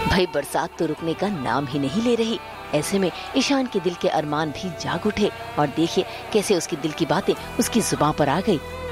भाई बरसात तो रुकने का नाम ही नहीं ले रही। ऐसे में ईशान के दिल के अरमान भी जाग उठे और देखिए कैसे उसके दिल की बातें उसकी जुबान पर आ गई।